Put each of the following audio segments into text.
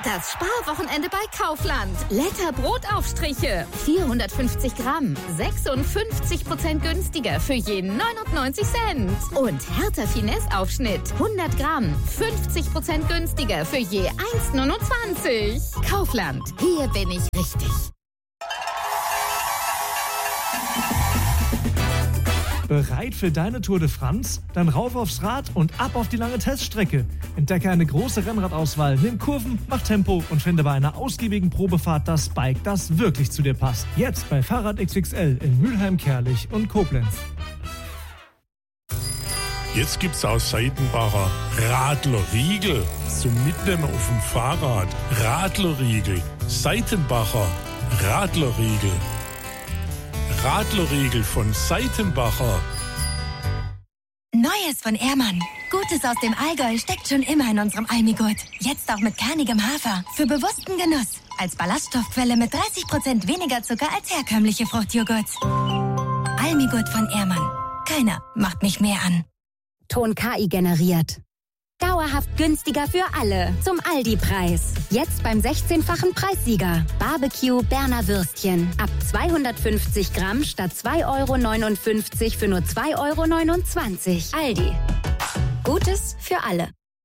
Das Sparwochenende bei Kaufland. Letter Brotaufstriche. 450 Gramm. 56% günstiger für je 99 Cent. Und Hertha Finesse Aufschnitt. 100 Gramm. 50% günstiger für je 1,29. Kaufland. Hier bin ich richtig. Bereit für deine Tour de France? Dann rauf aufs Rad und ab auf die lange Teststrecke. Entdecke eine große Rennradauswahl, nimm Kurven, mach Tempo und finde bei einer ausgiebigen Probefahrt das Bike, das wirklich zu dir passt. Jetzt bei Fahrrad XXL in Mülheim, Kerlich und Koblenz. Jetzt gibt's aus Seitenbacher Radlerriegel zum Mitnehmen auf dem Fahrrad. Radlerriegel, Seitenbacher Radlerriegel. Radlerriegel von Seitenbacher. Neues von Ehrmann. Gutes aus dem Allgäu steckt schon immer in unserem Almigurt. Jetzt auch mit kernigem Hafer. Für bewussten Genuss. Als Ballaststoffquelle mit 30% weniger Zucker als herkömmliche Fruchtjoghurts. Almigurt von Ehrmann. Keiner macht mich mehr an. Ton KI generiert. Dauerhaft günstiger für alle. Zum Aldi-Preis. Jetzt beim 16-fachen Preissieger. Barbecue Berner Würstchen. Ab 250 Gramm statt 2,59 € für nur 2,29 €. Aldi. Gutes für alle.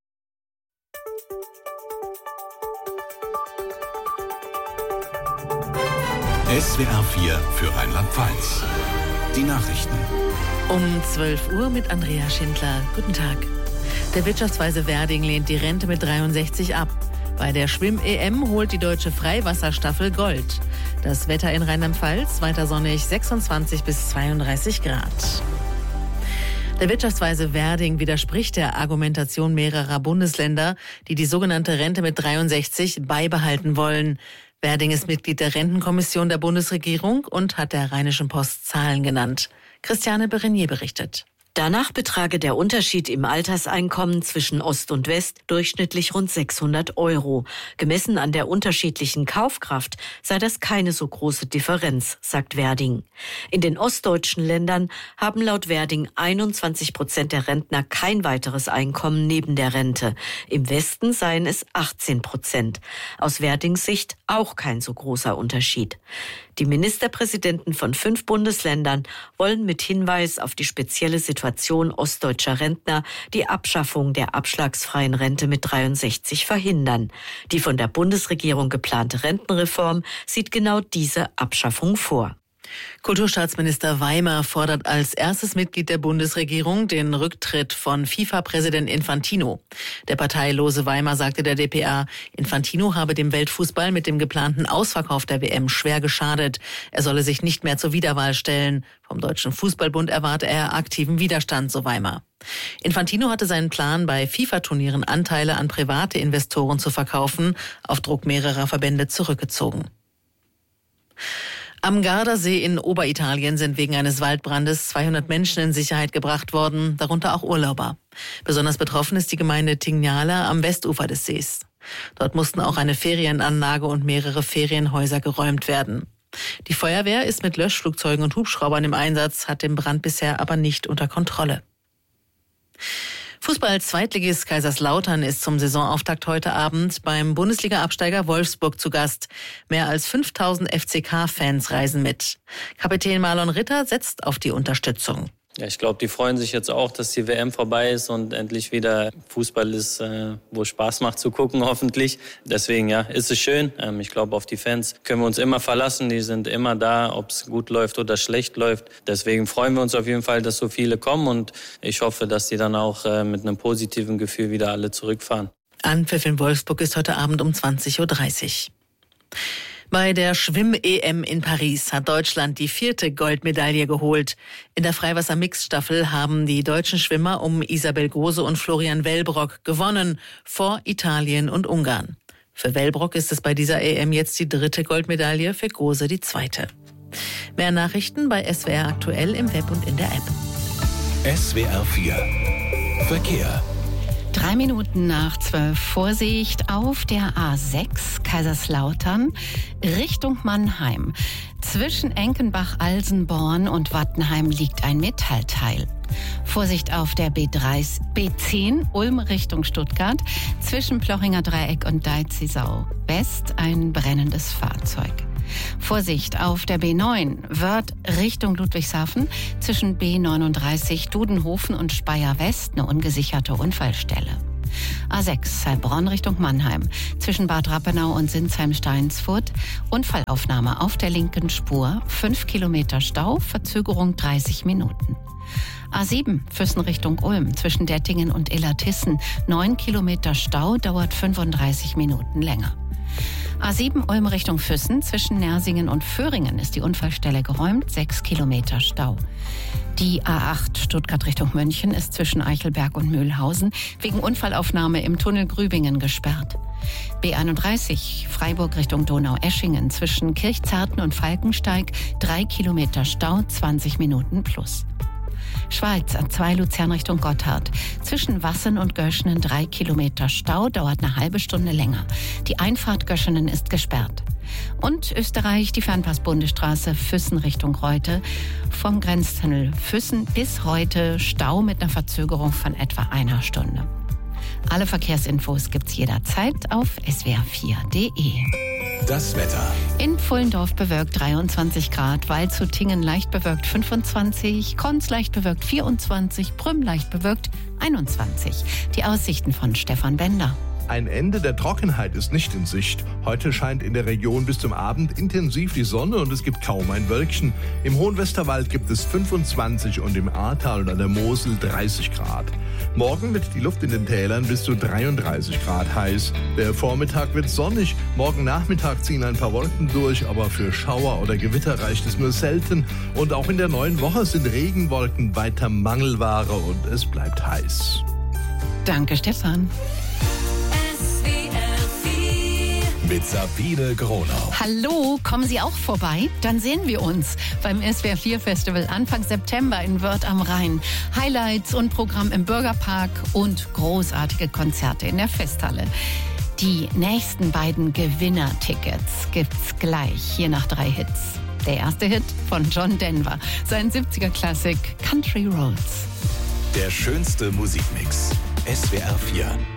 SWR 4 für Rheinland-Pfalz. Die Nachrichten. Um 12 Uhr mit Andrea Schindler. Guten Tag. Der Wirtschaftsweise Werding lehnt die Rente mit 63 ab. Bei der Schwimm-EM holt die deutsche Freiwasserstaffel Gold. Das Wetter in Rheinland-Pfalz weiter sonnig, 26 bis 32 Grad. Der Wirtschaftsweise Werding widerspricht der Argumentation mehrerer Bundesländer, die die sogenannte Rente mit 63 beibehalten wollen. Werding ist Mitglied der Rentenkommission der Bundesregierung und hat der Rheinischen Post Zahlen genannt. Christiane Berenier berichtet. Danach betrage der Unterschied im Alterseinkommen zwischen Ost und West durchschnittlich rund 600 €. Gemessen an der unterschiedlichen Kaufkraft sei das keine so große Differenz, sagt Werding. In den ostdeutschen Ländern haben laut Werding 21% der Rentner kein weiteres Einkommen neben der Rente. Im Westen seien es 18%. Aus Werdings Sicht auch kein so großer Unterschied. Die Ministerpräsidenten von 5 Bundesländern wollen mit Hinweis auf die spezielle Situation ostdeutscher Rentner die Abschaffung der abschlagsfreien Rente mit 63 verhindern. Die von der Bundesregierung geplante Rentenreform sieht genau diese Abschaffung vor. Kulturstaatsminister Weimer fordert als erstes Mitglied der Bundesregierung den Rücktritt von FIFA-Präsident Infantino. Der parteilose Weimer sagte der dpa, Infantino habe dem Weltfußball mit dem geplanten Ausverkauf der WM schwer geschadet. Er solle sich nicht mehr zur Wiederwahl stellen. Vom Deutschen Fußballbund erwarte er aktiven Widerstand, so Weimer. Infantino hatte seinen Plan, bei FIFA-Turnieren Anteile an private Investoren zu verkaufen, auf Druck mehrerer Verbände zurückgezogen. Am Gardasee in Oberitalien sind wegen eines Waldbrandes 200 Menschen in Sicherheit gebracht worden, darunter auch Urlauber. Besonders betroffen ist die Gemeinde Tignala am Westufer des Sees. Dort mussten auch eine Ferienanlage und mehrere Ferienhäuser geräumt werden. Die Feuerwehr ist mit Löschflugzeugen und Hubschraubern im Einsatz, hat den Brand bisher aber nicht unter Kontrolle. Fußball-Zweitligist Kaiserslautern ist zum Saisonauftakt heute Abend beim Bundesliga-Absteiger Wolfsburg zu Gast. Mehr als 5000 FCK-Fans reisen mit. Kapitän Marlon Ritter setzt auf die Unterstützung. Ja, ich glaube, die freuen sich jetzt auch, dass die WM vorbei ist und endlich wieder Fußball ist, wo Spaß macht zu gucken, hoffentlich. Deswegen, ja, ist es schön. Ich glaube, auf die Fans können wir uns immer verlassen. Die sind immer da, ob es gut läuft oder schlecht läuft. Deswegen freuen wir uns auf jeden Fall, dass so viele kommen und ich hoffe, dass die dann auch mit einem positiven Gefühl wieder alle zurückfahren. Anpfiff in Wolfsburg ist heute Abend um 20:30 Uhr. Bei der Schwimm-EM in Paris hat Deutschland die 4. Goldmedaille geholt. In der Freiwasser-Mixstaffel haben die deutschen Schwimmer um Isabel Gose und Florian Wellbrock gewonnen, vor Italien und Ungarn. Für Wellbrock ist es bei dieser EM jetzt die 3. Goldmedaille, für Gose die 2. Mehr Nachrichten bei SWR aktuell im Web und in der App. SWR 4 Verkehr. 3 Minuten nach 12. Vorsicht auf der A6 Kaiserslautern Richtung Mannheim. Zwischen Enkenbach-Alsenborn und Wattenheim liegt ein Metallteil. Vorsicht auf der B10 Ulm Richtung Stuttgart. Zwischen Plochinger Dreieck und Deizisau West ein brennendes Fahrzeug. Vorsicht auf der B9 Wörth Richtung Ludwigshafen. Zwischen B39 Dudenhofen und Speyer West eine ungesicherte Unfallstelle. A6 Heilbronn Richtung Mannheim. Zwischen Bad Rappenau und Sinsheim-Steinsfurt. Unfallaufnahme auf der linken Spur. 5 Kilometer Stau, Verzögerung 30 Minuten. A7 Füssen Richtung Ulm. Zwischen Dettingen und Illertissen. 9 Kilometer Stau, dauert 35 Minuten länger. A7 Ulm Richtung Füssen. Zwischen Nersingen und Föhringen ist die Unfallstelle geräumt. 6 Kilometer Stau. Die A8 Stuttgart Richtung München ist zwischen Eichelberg und Mühlhausen wegen Unfallaufnahme im Tunnel Grübingen gesperrt. B31 Freiburg Richtung Donaueschingen zwischen Kirchzarten und Falkensteig 3 Kilometer Stau, 20 Minuten plus. Schweiz A2 Luzern Richtung Gotthard. Zwischen Wassen und Göschenen 3 Kilometer Stau, dauert eine halbe Stunde länger. Die Einfahrt Göschenen ist gesperrt. Und Österreich die Fernpass-Bundesstraße Füssen Richtung Reute. Vom Grenztunnel Füssen bis Reute Stau mit einer Verzögerung von etwa einer Stunde. Alle Verkehrsinfos gibt's jederzeit auf swr4.de. Das Wetter. In Pfullendorf bewölkt 23 Grad, Waldshutingen leicht bewölkt 25, Konz leicht bewölkt 24, Prüm leicht bewölkt 21. Die Aussichten von Stefan Bender. Ein Ende der Trockenheit ist nicht in Sicht. Heute scheint in der Region bis zum Abend intensiv die Sonne und es gibt kaum ein Wölkchen. Im Hohen Westerwald gibt es 25 und im Ahrtal und an der Mosel 30 Grad. Morgen wird die Luft in den Tälern bis zu 33 Grad heiß. Der Vormittag wird sonnig. Morgen Nachmittag ziehen ein paar Wolken durch, aber für Schauer oder Gewitter reicht es nur selten. Und auch in der neuen Woche sind Regenwolken weiter Mangelware und es bleibt heiß. Danke, Stefan. Mit Sabine Gronau. Hallo, kommen Sie auch vorbei? Dann sehen wir uns beim SWR4 Festival Anfang September in Wörth am Rhein. Highlights und Programm im Bürgerpark und großartige Konzerte in der Festhalle. Die nächsten beiden Gewinnertickets gibt's gleich, hier nach 3 Hits. Der erste Hit von John Denver, sein 70er-Klassik Country Roads. Der schönste Musikmix. SWR4.